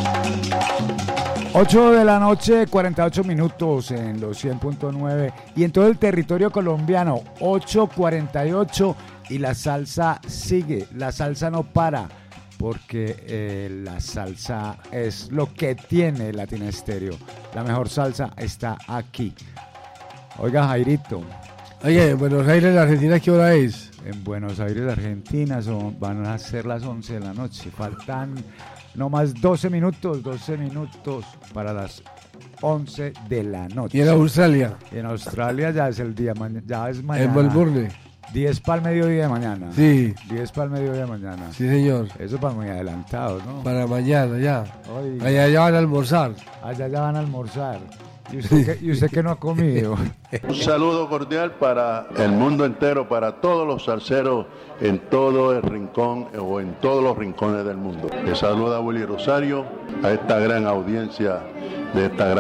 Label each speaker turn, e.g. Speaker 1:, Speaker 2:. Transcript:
Speaker 1: 8 de la noche, 48 minutos en los 100.9 y en todo el territorio colombiano, 8:48 y la salsa sigue, la salsa no para, porque la salsa es lo que tiene Latina Estéreo. La mejor salsa está aquí. Oiga, Jairito.
Speaker 2: Oye, en Buenos Aires, Argentina, ¿qué hora es?
Speaker 1: En Buenos Aires, Argentina, van a ser las 11 de la noche. Faltan no más 12 minutos para las 11 de la noche.
Speaker 2: ¿Y en Australia?
Speaker 1: En Australia ya es el día, ya es mañana.
Speaker 2: En Melbourne.
Speaker 1: 10 para el mediodía de mañana.
Speaker 2: Sí.
Speaker 1: 10 para el mediodía de mañana.
Speaker 2: Sí, señor.
Speaker 1: Eso para muy adelantado, ¿no?
Speaker 2: Para mañana, ya.
Speaker 1: Oiga.
Speaker 2: Allá ya van a almorzar.
Speaker 1: Allá ya van a almorzar. ¿Y usted qué no ha comido?
Speaker 3: Un saludo cordial para el mundo entero, para todos los salseros en todo el rincón o en todos los rincones del mundo. Le saluda Willy Rosario a esta gran audiencia de esta gran